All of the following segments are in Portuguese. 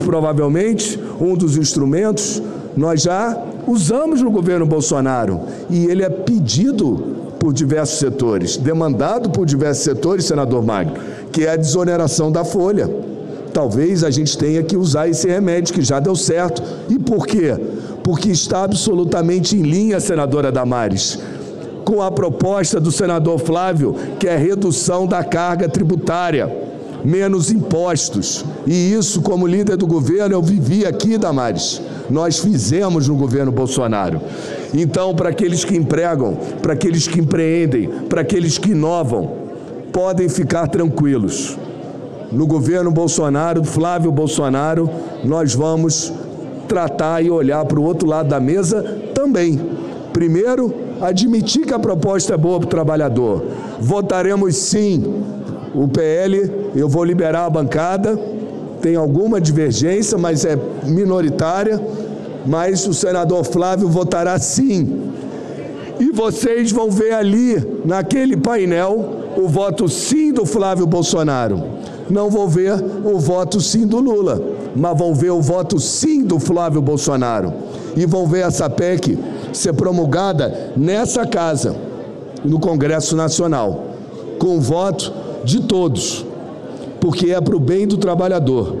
Provavelmente, um dos instrumentos nós já usamos no governo Bolsonaro e ele é pedido por diversos setores, demandado por diversos setores, senador Magno, que é a desoneração da folha. Talvez a gente tenha que usar esse remédio que já deu certo. E por quê? Porque está absolutamente em linha, senadora Damares, com a proposta do senador Flávio, que é a redução da carga tributária, menos impostos. E isso, como líder do governo, eu vivi aqui, Damares. Nós fizemos no governo Bolsonaro. Então, para aqueles que empregam, para aqueles que empreendem, para aqueles que inovam, podem ficar tranquilos. No governo Bolsonaro, Flávio Bolsonaro, nós vamos tratar e olhar para o outro lado da mesa também. Primeiro, admitir que a proposta é boa para o trabalhador. Votaremos sim. O PL, eu vou liberar a bancada, tem alguma divergência, mas é minoritária, mas o senador Flávio votará sim. E vocês vão ver ali, naquele painel, o voto sim do Flávio Bolsonaro. Não vão ver o voto sim do Lula, mas vão ver o voto sim do Flávio Bolsonaro. E vão ver essa PEC ser promulgada nessa casa, no Congresso Nacional, com o voto de todos, porque é para o bem do trabalhador.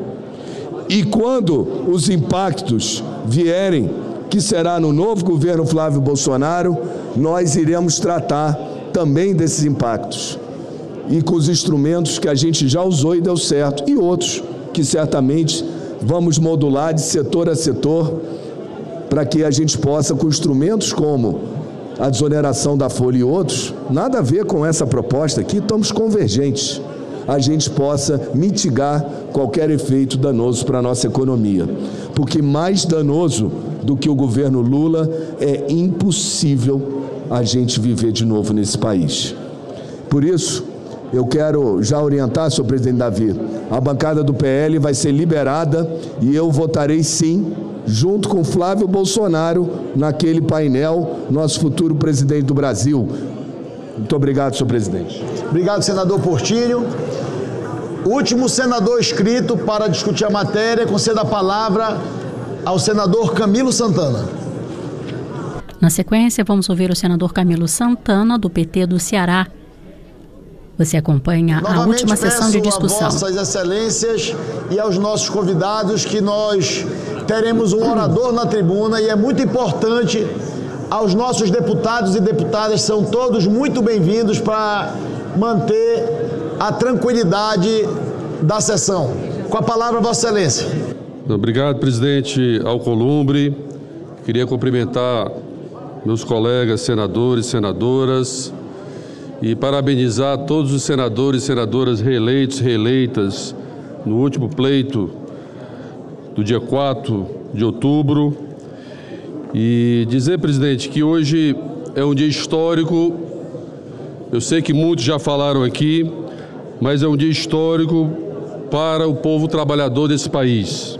E quando os impactos vierem, que será no novo governo Flávio Bolsonaro, nós iremos tratar também desses impactos. E com os instrumentos que a gente já usou e deu certo, e outros que certamente vamos modular de setor a setor, para que a gente possa, com instrumentos como a desoneração da folha e outros, nada a ver com essa proposta aqui, estamos convergentes, a gente possa mitigar qualquer efeito danoso para a nossa economia. Porque mais danoso do que o governo Lula é impossível a gente viver de novo nesse país. Por isso, eu quero já orientar, senhor presidente Davi, a bancada do PL vai ser liberada e eu votarei sim, junto com Flávio Bolsonaro, naquele painel, nosso futuro presidente do Brasil. Muito obrigado, senhor presidente. Obrigado, senador Portilho. Último senador inscrito para discutir a matéria, conceda a palavra ao senador Camilo Santana. Na sequência, vamos ouvir o senador Camilo Santana, do PT do Ceará. Você acompanha a última sessão de discussão. A Vossas Excelências e aos nossos convidados que nós teremos um orador na tribuna e é muito importante aos nossos deputados e deputadas, são todos muito bem-vindos para manter a tranquilidade da sessão. Com a palavra, Vossa Excelência. Obrigado, presidente Alcolumbre. Queria cumprimentar meus colegas senadores e senadoras e parabenizar todos os senadores e senadoras reeleitos e reeleitas no último pleito do dia 4 de outubro. E dizer, presidente, que hoje é um dia histórico. Eu sei que muitos já falaram aqui, mas é um dia histórico para o povo trabalhador desse país.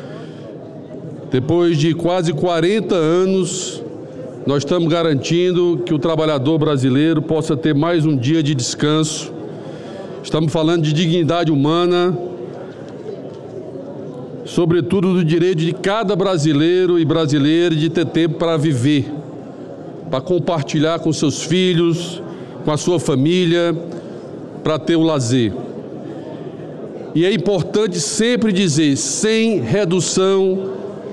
Depois de quase 40 anos, nós estamos garantindo que o trabalhador brasileiro possa ter mais um dia de descanso. Estamos falando de dignidade humana, sobretudo do direito de cada brasileiro e brasileira de ter tempo para viver, para compartilhar com seus filhos, com a sua família, para ter o lazer. E é importante sempre dizer, sem redução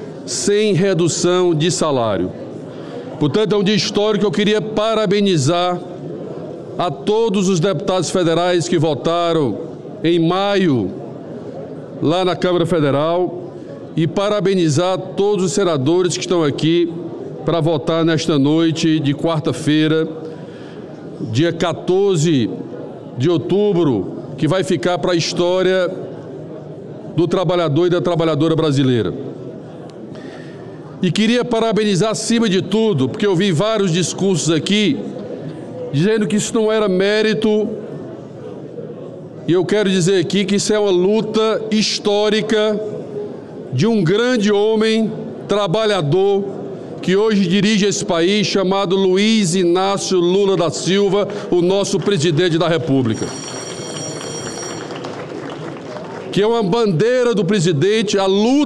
de salário. Portanto, é um dia histórico. Eu queria parabenizar a todos os deputados federais que votaram em maio lá na Câmara Federal e parabenizar todos os senadores que estão aqui para votar nesta noite de quarta-feira, dia 14 de outubro, que vai ficar para a história do trabalhador e da trabalhadora brasileira. E queria parabenizar acima de tudo, porque eu vi vários discursos aqui dizendo que isso não era mérito, e eu quero dizer aqui que isso é uma luta histórica de um grande homem trabalhador que hoje dirige esse país, chamado Luiz Inácio Lula da Silva, o nosso presidente da República. que é uma bandeira do presidente, a luta